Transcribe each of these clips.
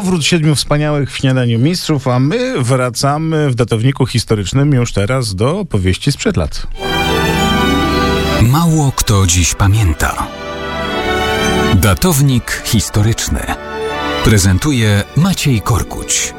Powrót 7 wspaniałych w Śniadaniu Mistrzów, a my wracamy w datowniku historycznym już teraz do opowieści sprzed lat. Mało kto dziś pamięta. Datownik historyczny prezentuje Maciej Korkuć.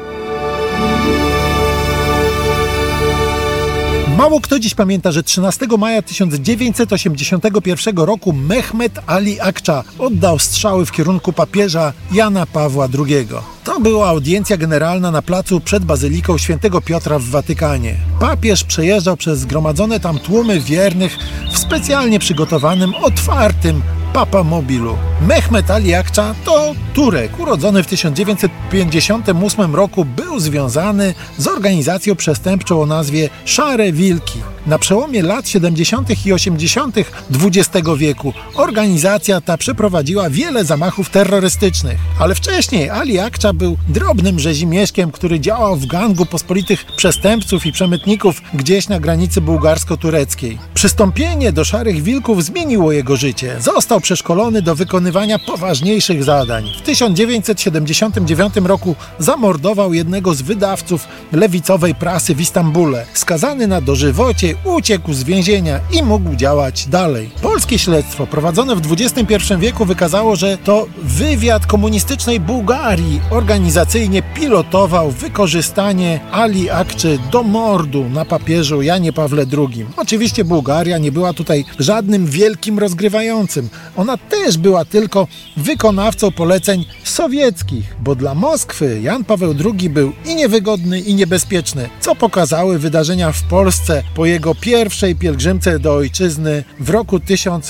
Mało kto dziś pamięta, że 13 maja 1981 roku Mehmet Ali Akça oddał strzały w kierunku papieża Jana Pawła II. To była audiencja generalna na placu przed Bazyliką Świętego Piotra w Watykanie. Papież przejeżdżał przez zgromadzone tam tłumy wiernych w specjalnie przygotowanym, otwartym papamobilu. Mehmet Ali Akça to Turek, urodzony w 1958 roku, był związany z organizacją przestępczą o nazwie Szare Wilki. Na przełomie lat 70. i 80. XX wieku organizacja ta przeprowadziła wiele zamachów terrorystycznych. Ale wcześniej Ali Akça był drobnym rzezimieszkiem, który działał w gangu pospolitych przestępców i przemytników gdzieś na granicy bułgarsko-tureckiej. Przystąpienie do Szarych Wilków zmieniło jego życie. Został przeszkolony do wykonywania poważniejszych zadań. W 1979 roku zamordował jednego z wydawców lewicowej prasy w Istambule. Skazany na dożywocie, uciekł z więzienia i mógł działać dalej. Polskie śledztwo prowadzone w XXI wieku wykazało, że to wywiad komunistycznej Bułgarii organizacyjnie pilotował wykorzystanie Ali Akczy do mordu na papieżu Janie Pawle II. Oczywiście Bułgaria nie była tutaj żadnym wielkim rozgrywającym. Ona też była tylko wykonawcą poleceń sowieckich, bo dla Moskwy Jan Paweł II był i niewygodny, i niebezpieczny, co pokazały wydarzenia w Polsce po jego pierwszej pielgrzymce do ojczyzny w roku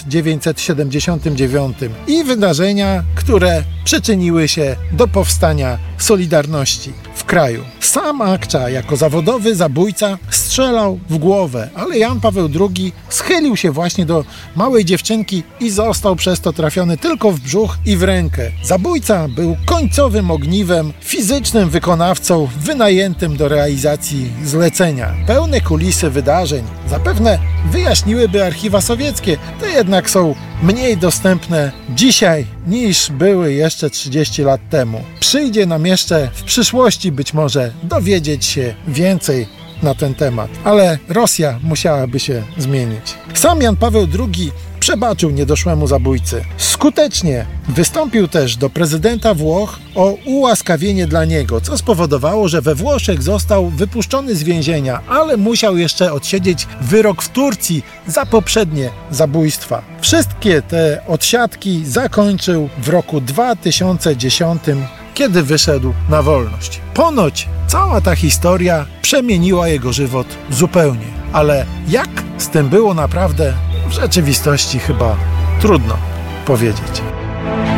1979 i wydarzenia, które przyczyniły się do powstania Solidarności w kraju. Sam Akça jako zawodowy zabójca strzelał w głowę, ale Jan Paweł II schylił się właśnie do małej dziewczynki i został przez to trafiony tylko w brzuch i w rękę. Zabójca był końcowym ogniwem, fizycznym wykonawcą wynajętym do realizacji zlecenia. Pełne kulisy wydarzeń zapewne wyjaśniłyby archiwa sowieckie, te jednak są mniej dostępne dzisiaj niż były jeszcze 30 lat temu. Przyjdzie nam jeszcze w przyszłości być może dowiedzieć się więcej na ten temat, ale Rosja musiałaby się zmienić. Sam Jan Paweł II przebaczył niedoszłemu zabójcy. Skutecznie wystąpił też do prezydenta Włoch o ułaskawienie dla niego, co spowodowało, że we Włoszech został wypuszczony z więzienia, ale musiał jeszcze odsiedzieć wyrok w Turcji za poprzednie zabójstwa. Wszystkie te odsiadki zakończył w roku 2010, kiedy wyszedł na wolność. Ponoć cała ta historia przemieniła jego żywot zupełnie. Ale jak z tym było naprawdę, w rzeczywistości chyba trudno powiedzieć.